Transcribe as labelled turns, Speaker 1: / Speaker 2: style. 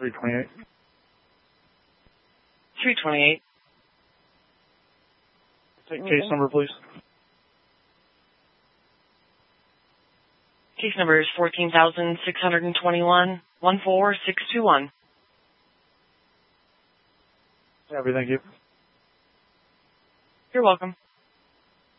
Speaker 1: 328.
Speaker 2: 328.
Speaker 1: Take case number, please.
Speaker 2: Case number is 14,621, 14621.
Speaker 1: Happy, thank you.
Speaker 2: You're welcome.